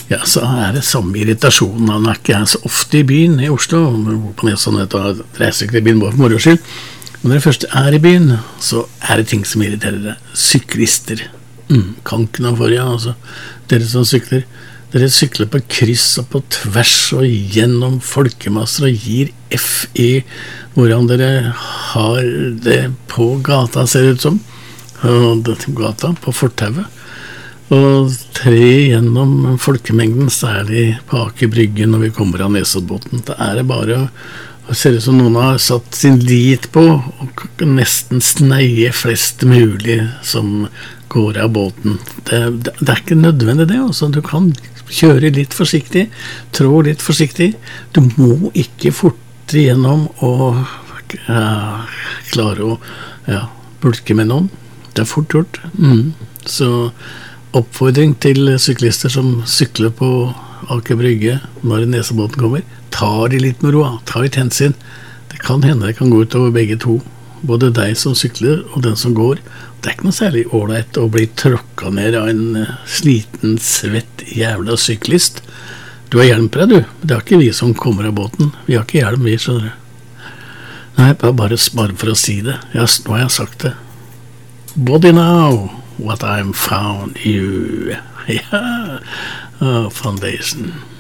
Ja, så det samme irritasjon. Han ikke jeg så ofte i byen i Oslo. På Nesodden reiser ikke i byen bare for moro skyld. Men når jeg først i byen, så det ting som irriterer deg. Syklister. Kan ikke noe for, ja, altså. Dere som sykler. Dere sykler på kryss og på tvers og gjennom folkemasser og gir F i hvordan dere har det på gata, ser det ut som. Og gata på fortauet. Og tre gjennom folkemengden, særlig på Aker Brygge når vi kommer av Nesoddbåten. Det det bare å se ut som noen har satt sin lit på og nesten sneie flest mulig som går av båten. Det ikke nødvendig det, altså. Du kan kjøre litt forsiktig, trå litt forsiktig. Du må ikke forte gjennom og klare å bulke med noen. Det fort gjort. Så oppfordring til syklister som sykler på Aker Brygge når Nesoddbåten kommer. Ta de litt med roa, ta litt hensyn. Det kan hende det kan gå ut over begge to. Både deg som sykler og den som går. Det ikke noe særlig ålreit å bli tråkket ned av en sliten, svett jævla syklist. Du har hjelm på deg, du. Det ikke vi som kommer av båten. Vi har ikke hjelm, vi, skjønner du. Nei, bare for å si det. Nå har jeg sagt det. Body now, what I'm found you. Ja, foundation.